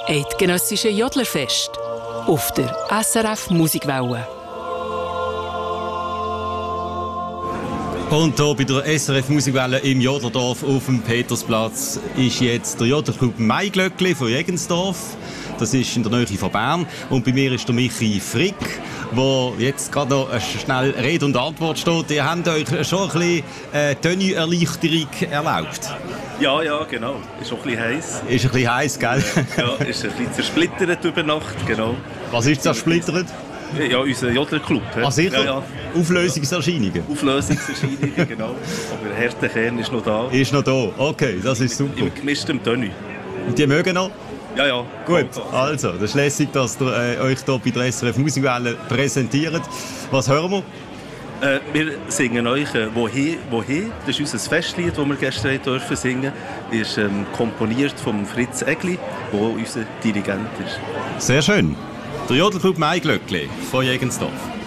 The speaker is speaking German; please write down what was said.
Eidgenössische Jodlerfest auf der SRF Musikwelle. Und hier bei der SRF Musikwelle im Jodlerdorf auf dem Petersplatz ist jetzt der Jodlerclub Maiglöckli von Jegensdorf. Das ist in der Nähe von Bern. Und bei mir ist der Michi Frick, der jetzt gerade noch schnell Rede und Antwort steht. Ihr habt euch schon ein bisschen Tenue-Erleichterung erlaubt. Ja, genau. Ist auch ein bisschen heiß. Ist ein bisschen heiß, gell? Ja, ist ein bisschen zersplittert über Nacht, genau. Was ist zersplittert? Ja, unser Jodlerclub. Ah, sicher? Ja. Auflösungserscheinungen? Auflösungserscheinungen, genau. Aber der harte Kern ist noch da. Ist noch da, okay, das ist super. Im gemischten Tenue. Und die mögen noch? Ja. Gut, also, das ist lässig, dass ihr euch hier bei der SRF Musikwelle präsentiert. Was hören wir? Wir singen euch «Wohin?». Das ist unser Festlied, das wir gestern dürfen singen. Das ist komponiert von Fritz Egli, der unser Dirigent ist. Sehr schön. Der Jodlerclub Maiglöckli von Jegensdorf.